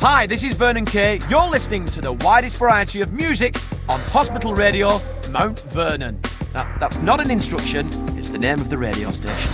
Hi, this is Vernon Kay. You're listening to the widest variety of music on Hospital Radio, Mount Vernon. That's not an instruction, it's the name of the radio station.